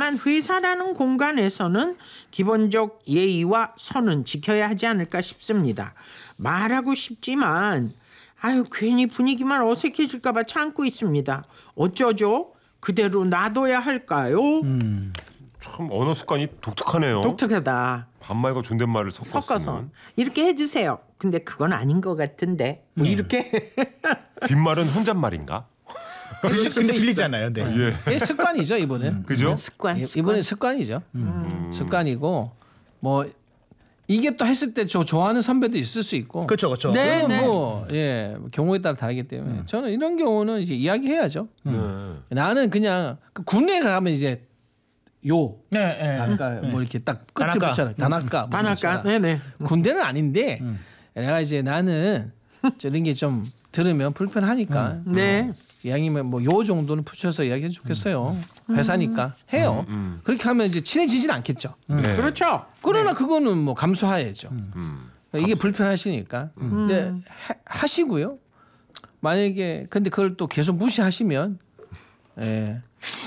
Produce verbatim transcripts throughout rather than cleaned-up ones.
하지만 회사라는 공간에서는 기본적 예의와 선은 지켜야 하지 않을까 싶습니다. 말하고 싶지만 아유 괜히 분위기만 어색해질까 봐 참고 있습니다. 어쩌죠? 그대로 놔둬야 할까요? 음. 참 언어 습관이 독특하네요. 독특하다. 반말과 존댓말을 섞어서. 섞어서 이렇게 해주세요. 근데 그건 아닌 것 같은데 뭐 음. 이렇게 뒷말은 혼잣말인가? 근데 들리잖아요. 네. 예. 이게 습관이죠 이번엔. 그죠? 습관, 예, 습관. 이번엔 습관이죠. 음. 습관이고 뭐 이게 또 했을 때 저 좋아하는 선배도 있을 수 있고. 그렇죠, 그렇죠. 네. 그건 뭐 예, 경우에 따라 다르기 때문에 저는 이런 경우는 이제 이야기해야죠. 네. 나는 그냥 그 군에 가면 이제 요 네, 네. 단가 뭐 이렇게 딱 끝을 단아까. 붙여라. 단아까. 뭐 단아까. 붙여라. 네네. 군대는 아닌데 내가 이제 나는 이런 게 좀 들으면 불편하니까 네. 이왕이면 뭐 요 정도는 붙여서 이야기해 좋겠어요. 회사니까 해요. 음, 음. 그렇게 하면 이제 친해지진 않겠죠. 네. 그렇죠. 그러나 그거는 뭐 감수해야죠. 음. 이게 불편하시니까. 근데 하, 하시고요. 만약에 근데 그걸 또 계속 무시하시면 예.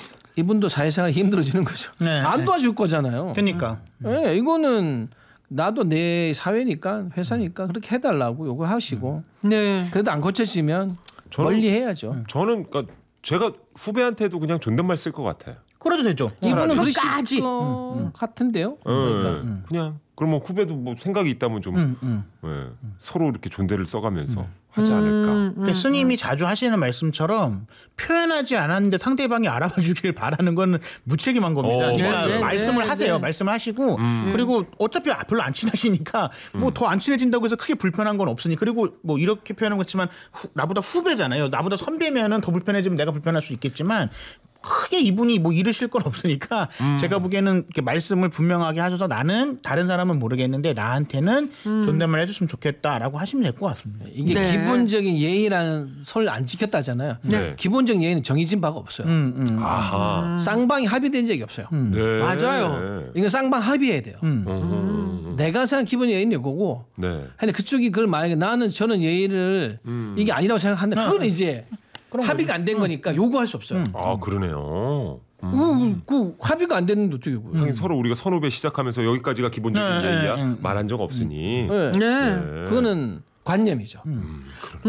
이분도 사회생활이 힘들어지는 거죠. 네, 안 네. 도와줄 거잖아요. 그러니까. 예, 이거는 나도 내 사회니까 회사니까 그렇게 해달라고 요구하시고 네. 그래도 안 고쳐지면 저는- 멀리 해야죠. 저는 그러니까 제가 후배한테도 그냥 존댓말 쓸 쓸 것 같아요. 그래도 되죠. 이분은 끝까지. 그러실 것 같은데요. 그러니까 예. 그냥 그러면 후배도 뭐 생각이 있다면 좀 음, 음. 예. 서로 이렇게 존대를 써가면서 하지 않을까. 음, 그러니까 스님이 자주 하시는 말씀처럼 표현하지 않았는데 상대방이 알아봐 주길 바라는 건 무책임한 겁니다. 어, 그러니까 네, 네, 말씀을 네, 하세요. 네. 말씀을 하시고 그리고 어차피 별로 안 친하시니까 뭐 더 안 친해진다고 해서 크게 불편한 건 없으니 그리고 뭐 이렇게 표현하는 거지만 나보다 후배잖아요. 나보다 선배면은 더 불편해지면 내가 불편할 수 있겠지만 크게 이분이 뭐 잃으실 건 없으니까 제가 보기에는 이렇게 말씀을 분명하게 하셔서 나는 다른 사람은 모르겠는데 나한테는 존댓말 해줬으면 좋겠다라고 하시면 될 것 같습니다. 이게 네. 기본적인 예의라는 설 안 지켰다잖아요. 네. 기본적인 예의는 정해진 바가 없어요. 음, 음. 아하. 쌍방이 합의된 적이 없어요. 네. 맞아요. 이건 쌍방 합의해야 돼요. 음. 음. 내가 생각한 기본 예의는 이거고 네. 근데 그쪽이 그걸 만약에 나는 저는 예의를 음. 이게 아니라고 생각하는데 그건 이제 그런 합의가 안 된 거니까 요구할 수 없어요. 아 그러네요. 음. 그, 그 합의가 안 되는데 어떻게 요 하긴 서로 우리가 선후배 시작하면서 여기까지가 기본적인 네, 예의야. 네, 네. 말한 적 없으니. 네. 네. 네. 그거는 관념이죠. 음,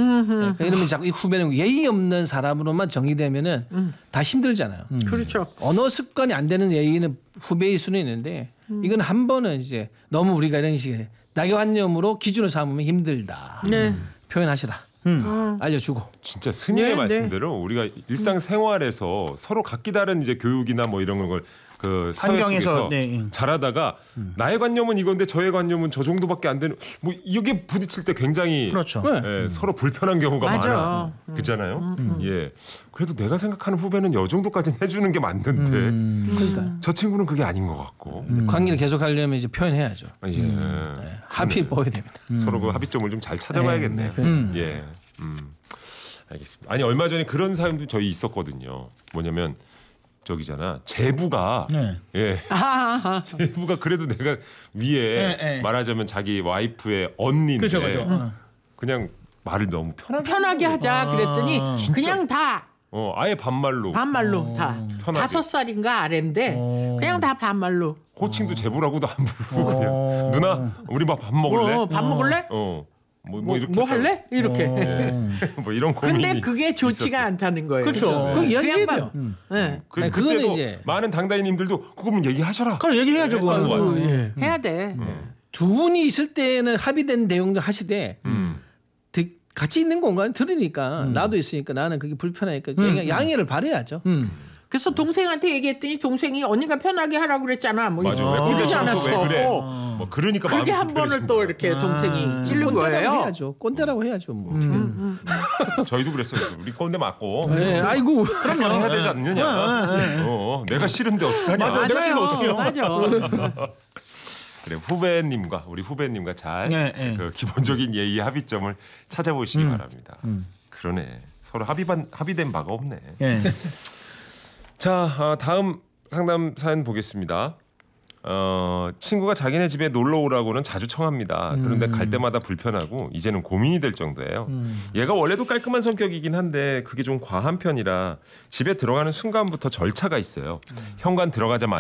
네. 이러면 자꾸 이 후배는 예의 없는 사람으로만 정의되면은 다 힘들잖아요. 그렇죠. 언어 습관이 안 되는 예의는 후배일 수는 있는데 이건 한 번은 이제 너무 우리가 이런 식의 낙관념으로 기준을 삼으면 힘들다. 네. 표현하시라. 음. 알려주고. 진짜 스님의 네, 말씀대로 우리가 일상 생활에서 서로 각기 다른 이제 교육이나 뭐 이런 걸 그 사회 환경에서, 속에서 네, 예. 잘하다가 나의 관념은 이건데 저의 관념은 저 정도밖에 안 되는 뭐 이게 부딪힐 때 굉장히 그렇죠. 네. 예, 서로 불편한 경우가 맞아. 많아. 그렇잖아요. 예. 그래도 내가 생각하는 후배는 여 정도까지는 해주는 게 맞는데 그러니까 저 친구는 그게 아닌 것 같고. 관계를 계속하려면 이제 표현해야죠. 예. 합의 보여야 됩니다. 서로 그 합의점을 좀 잘 찾아봐야겠네요. 네, 네, 예. 음. 알겠습니다. 아니 얼마 전에 그런 사연도 저희 있었거든요. 뭐냐면 저기잖아. 제부가 네. 예. 아하하. 제부가 그래도 내가 위에 네, 네. 말하자면 자기 와이프의 언니인데 그렇죠, 그렇죠. 어. 그냥 말을 너무 편하게 편하게 하자 그랬더니 그냥 다 어, 아예 반말로 반말로 다 편하게. 다섯 살인가 아래인데 어. 그냥 다 반말로. 호칭도 제부라고도 안 부르고 어. 그냥 누나 우리 밥 밥 먹을래? 어, 밥 먹을래? 어. 뭐, 뭐 뭐, 이렇게 뭐 했다고. 할래? 이렇게. 뭐 이런 고민이 근데 그게 좋지가 있었어. 않다는 거예요. 그렇죠. 그래서 그거 이야기해야 양반- 돼요. 네. 그래서 아니, 그거는 그때도 이제- 많은 당다이님들도 그거면 얘기하셔라. 그럼 얘기해야죠. 했다는 거 그거는. 같아요. 예. 해야 돼. 두 분이 있을 때는 합의된 내용들 하시되 음. 듣- 같이 있는 공간 들으니까 나도 있으니까 나는 그게 불편하니까 그냥 양해를 바래야죠. 음. 그래서 동생한테 얘기했더니 동생이 언니가 편하게 하라고 그랬잖아. 뭐 맞아. 이러지 왜 꼰대처럼 또 않았어. 왜 그래? 뭐 그러니까 그게 마음이 한 번을 불편해지는 또 거예요. 이렇게 동생이 찌른 꼰대라고 거예요. 해야죠. 꼰대라고 해야죠. 뭐 어떻게. 저희도 그랬어요. 우리 꼰대 맞고. 네, 아이고. 그럼요. 해야 되지 않느냐. 어, 내가 싫은데 어떡하냐. 맞아. 내가 싫으면 어떡해요? 맞아. 그래 후배님과 우리 후배님과 잘 네, 네. 그 기본적인 예의 합의점을 찾아보시기 바랍니다. 그러네. 서로 합의반 합의된 바가 없네. 예. 자 아, 다음 상담 사연 보겠습니다. 어, 친구가 자기네 집에 놀러 오라고는 자주 청합니다. 그런데 갈 때마다 불편하고 이제는 고민이 될 정도예요. 얘가 원래도 깔끔한 성격이긴 한데 그게 좀 과한 편이라 집에 들어가는 순간부터 절차가 있어요. 현관 들어가자마자